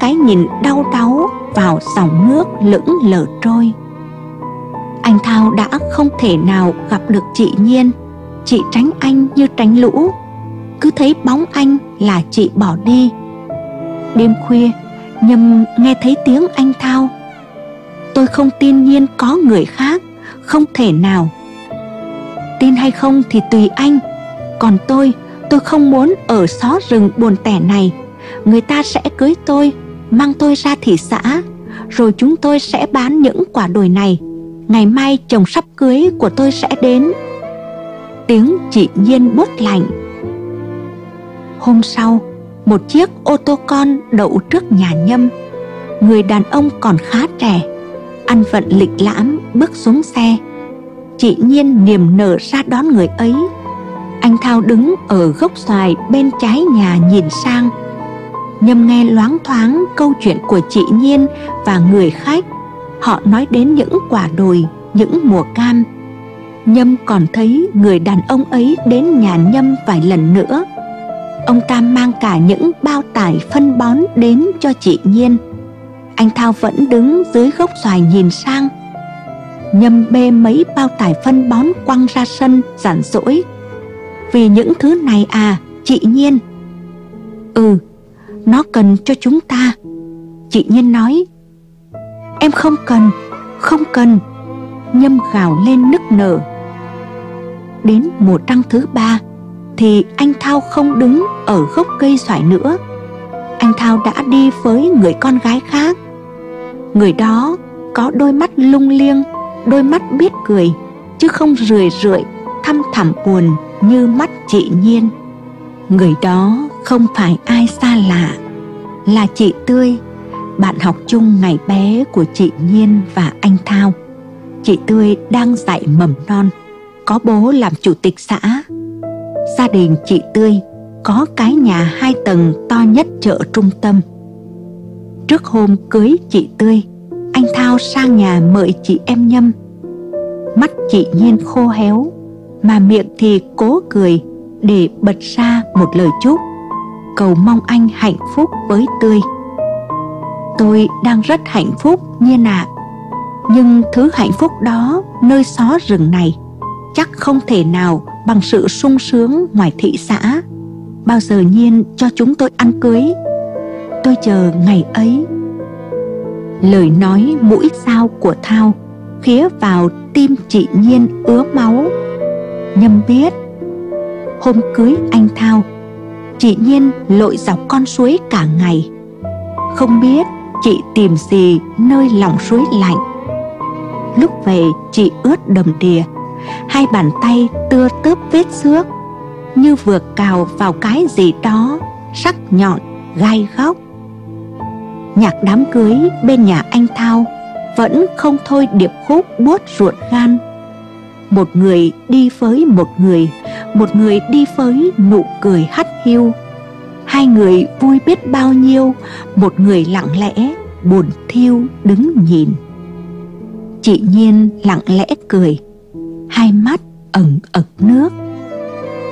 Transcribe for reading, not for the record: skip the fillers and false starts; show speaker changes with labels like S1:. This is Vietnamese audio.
S1: cái nhìn đau đáu vào dòng nước lững lờ trôi. Anh Thao đã không thể nào gặp được chị Nhiên. Chị tránh anh như tránh lũ, cứ thấy bóng anh là chị bỏ đi. Đêm khuya, Nhâm nghe thấy tiếng anh Thao: "Tôi không tin Nhiên có người khác, không thể nào. Tin hay không thì tùy anh, còn tôi không muốn ở xó rừng buồn tẻ này. Người ta sẽ cưới tôi, mang tôi ra thị xã, rồi chúng tôi sẽ bán những quả đồi này. Ngày mai chồng sắp cưới của tôi sẽ đến." Tiếng chị Nhiên buốt lạnh. Hôm sau, một chiếc ô tô con đậu trước nhà Nhâm. Người đàn ông còn khá trẻ, ăn vận lịch lãm bước xuống xe. Chị Nhiên niềm nở ra đón người ấy. Anh Thao đứng ở gốc xoài bên trái nhà nhìn sang. Nhâm nghe loáng thoáng câu chuyện của chị Nhiên và người khách. Họ nói đến những quả đồi, những mùa cam. Nhâm còn thấy người đàn ông ấy đến nhà Nhâm vài lần nữa. Ông ta mang cả những bao tải phân bón đến cho chị Nhiên. Anh Thao vẫn đứng dưới gốc xoài nhìn sang. Nhâm bê mấy bao tải phân bón quăng ra sân giản dỗi: "Vì những thứ này à, chị Nhiên?" "Ừ, nó cần cho chúng ta." Chị Nhiên nói. "Em không cần, không cần." Nhâm gào lên nức nở. Đến mùa trăng thứ 3 thì anh Thao không đứng ở gốc cây xoài nữa. Anh Thao đã đi với người con gái khác. Người đó có đôi mắt lung liêng, đôi mắt biết cười, chứ không rười rượi, thăm thẳm buồn như mắt chị Nhiên. Người đó không phải ai xa lạ, là chị Tươi, bạn học chung ngày bé của chị Nhiên và anh Thao. Chị Tươi đang dạy mầm non, có bố làm chủ tịch xã. Gia đình chị Tươi có cái nhà 2 tầng to nhất chợ trung tâm. Trước hôm cưới chị Tươi, anh Thao sang nhà mời chị em Nhâm. Mắt chị Nhiên khô héo, mà miệng thì cố cười để bật ra một lời chúc, cầu mong anh hạnh phúc với Tươi. "Tôi đang rất hạnh phúc Nhiên ạ. Nhưng thứ hạnh phúc đó nơi xó rừng này chắc không thể nào bằng sự sung sướng ngoài thị xã. Bao giờ Nhiên cho chúng tôi ăn cưới? Tôi chờ ngày ấy." Lời nói mũi dao của Thao khía vào tim chị Nhiên ứa máu. Nhâm biết hôm cưới anh Thao, chị Nhiên lội dọc con suối cả ngày. Không biết chị tìm gì nơi lòng suối lạnh. Lúc về chị ướt đầm đìa, 2 bàn tay tưa tớp vết xước, như vừa cào vào cái gì đó sắc nhọn gai góc. Nhạc đám cưới bên nhà anh Thao vẫn không thôi điệp khúc buốt ruột gan. Một người đi với một người đi với nụ cười hắt hiu. 2 người vui biết bao nhiêu, một người lặng lẽ buồn thiêu đứng nhìn. Chị Nhiên lặng lẽ cười, 2 mắt ẩn ực nước.